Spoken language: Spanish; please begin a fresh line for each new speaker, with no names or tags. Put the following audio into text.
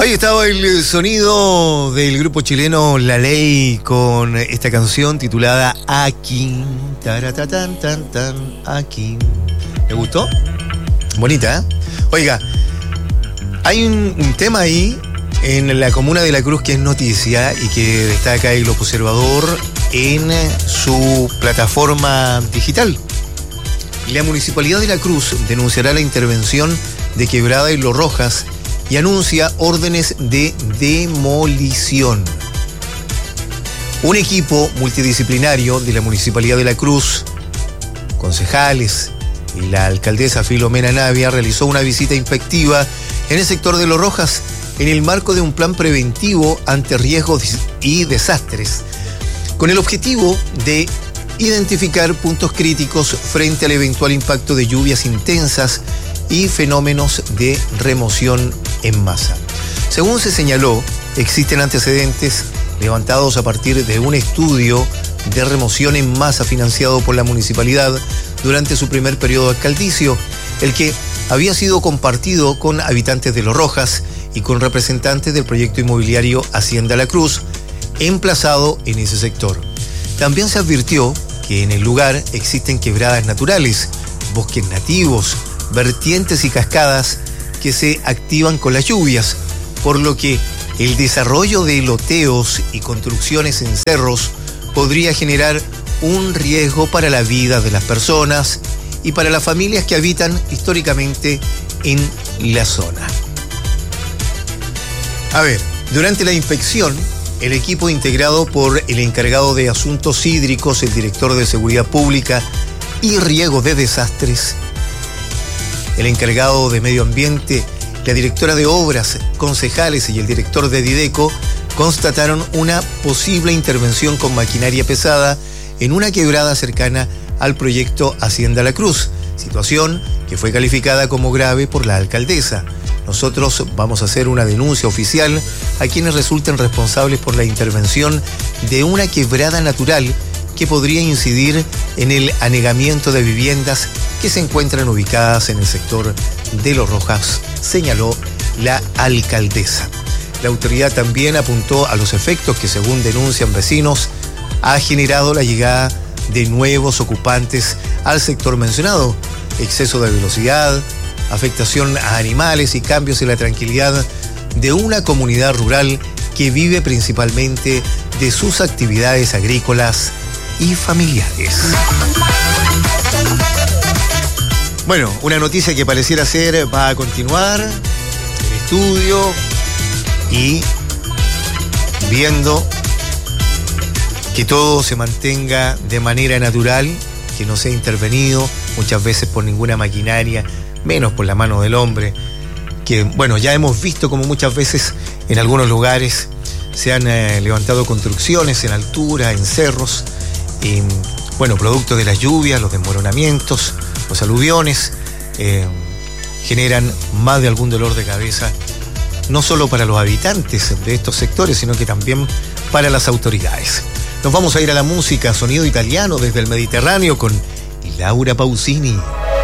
Ahí estaba el sonido del grupo chileno La Ley con esta canción titulada Aquí. Taratatán, tan, tan, aquí. ¿Le gustó? Bonita, ¿eh? Oiga, hay un tema ahí en la comuna de La Cruz que es noticia y que destaca el Globo Observador en su plataforma digital. La Municipalidad de La Cruz denunciará la intervención de Quebrada y Los Rojas y anuncia órdenes de demolición. Un equipo multidisciplinario de la Municipalidad de La Cruz, concejales y la alcaldesa Filomena Navia realizó una visita inspectiva en el sector de Los Rojas en el marco de un plan preventivo ante riesgos y desastres, con el objetivo de identificar puntos críticos frente al eventual impacto de lluvias intensas y fenómenos de remoción en masa. Según se señaló, existen antecedentes levantados a partir de un estudio de remoción en masa financiado por la municipalidad durante su primer periodo alcaldicio, el que había sido compartido con habitantes de Los Rojas y con representantes del proyecto inmobiliario Hacienda La Cruz, emplazado en ese sector. También se advirtió que en el lugar existen quebradas naturales, bosques nativos, vertientes y cascadas que se activan con las lluvias, por lo que el desarrollo de loteos y construcciones en cerros podría generar un riesgo para la vida de las personas y para las familias que habitan históricamente en la zona. A ver, durante la inspección, el equipo integrado por el encargado de asuntos hídricos, el director de seguridad pública y riego de desastres, el encargado de medio ambiente, la directora de obras, concejales y el director de Dideco constataron una posible intervención con maquinaria pesada en una quebrada cercana al proyecto Hacienda La Cruz, situación que fue calificada como grave por la alcaldesa. Nosotros vamos a hacer una denuncia oficial a quienes resulten responsables por la intervención de una quebrada natural que podría incidir en el anegamiento de viviendas que se encuentran ubicadas en el sector de Los Rojas, señaló la alcaldesa. La autoridad también apuntó a los efectos que, según denuncian vecinos, ha generado la llegada de nuevos ocupantes al sector mencionado: exceso de velocidad, afectación a animales y cambios en la tranquilidad de una comunidad rural que vive principalmente de sus actividades agrícolas y familiares. Bueno, una noticia que pareciera ser va a continuar el estudio y viendo que todo se mantenga de manera natural, que no sea intervenido muchas veces por ninguna maquinaria, menos por la mano del hombre, que bueno, ya hemos visto como muchas veces en algunos lugares se han levantado construcciones en altura, en cerros, bueno, producto de las lluvias, los desmoronamientos, los aluviones, generan más de algún dolor de cabeza, no solo para los habitantes de estos sectores, sino que también para las autoridades. Nos vamos a ir a la música, sonido italiano desde el Mediterráneo con Laura Pausini.